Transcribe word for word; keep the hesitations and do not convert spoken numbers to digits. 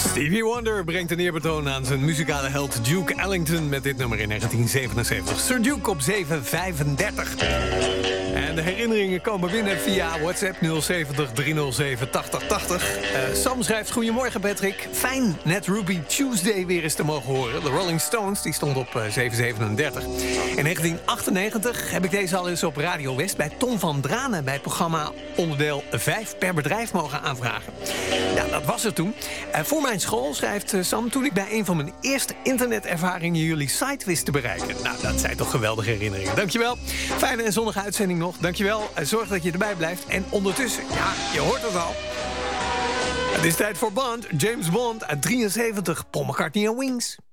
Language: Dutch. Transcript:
Stevie Wonder brengt een eerbetoon aan zijn muzikale held Duke Ellington met dit nummer in negentien zevenenzeventig. Sir Duke op zeven vijfendertig. En de herinneringen komen binnen via WhatsApp nul zeventig driehonderdzeven tachtig tachtig. Uh, Sam schrijft: goedemorgen Patrick. Fijn net Ruby Tuesday weer eens te mogen horen. De Rolling Stones die stond op uh, zeven zevenendertig. In negentien achtennegentig heb ik deze al eens op Radio West bij Tom van Dranen bij het programma onderdeel vijf per bedrijf mogen aanvragen. Ja, dat was het toen. Uh, voor mijn school, schrijft uh, Sam, toen ik bij een van mijn eerste internetervaringen jullie site wist te bereiken. Nou, dat zijn toch geweldige herinneringen. Dankjewel. Fijne en zonnige uitzending nog. Dankjewel. Uh, zorg dat je erbij blijft. En ondertussen, ja, je hoort het al. Het is tijd voor Bond. James Bond uit drieënzeventig. Paul McCartney en Wings.